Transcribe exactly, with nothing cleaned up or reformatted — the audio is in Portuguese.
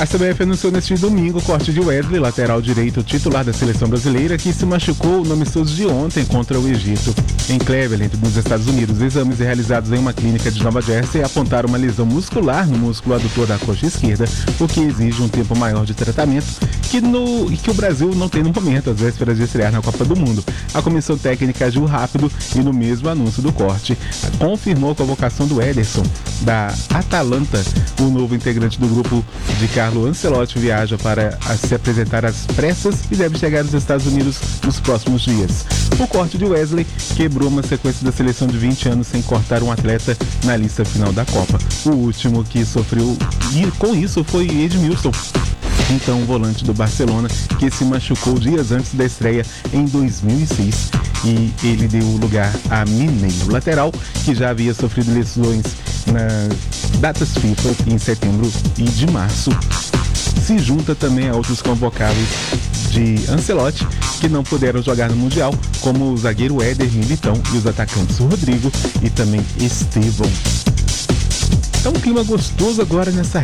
A C B F anunciou neste domingo o corte de Wesley, lateral direito titular da seleção brasileira, que se machucou no amistoso de ontem contra o Egito. Em Cleveland, nos Estados Unidos, exames realizados em uma clínica de Nova Jersey apontaram uma lesão muscular no músculo adutor da coxa esquerda, o que exige um tempo maior de tratamento que, no, que o Brasil não tem no momento, às vésperas de estrear na Copa do Mundo. A comissão técnica agiu rápido e, no mesmo anúncio do corte, confirmou a convocação do Ederson, da Atalanta. O novo integrante do grupo de Carlo Ancelotti viaja para se apresentar às pressas e deve chegar aos Estados Unidos nos próximos dias. O corte de Wesley quebrou uma sequência da seleção de vinte anos sem cortar um atleta na lista final da Copa. O último que sofreu e com isso foi Edmilson, então volante do Barcelona, que se machucou dias antes da estreia em dois mil e seis, e ele deu lugar a Mineiro, lateral que já havia sofrido lesões nas datas FIFA em setembro e de março. Se junta também a outros convocáveis de Ancelotti, que não puderam jogar no Mundial, como o zagueiro Éder Militão e os atacantes Rodrigo e também Estevão. É um clima gostoso agora nessa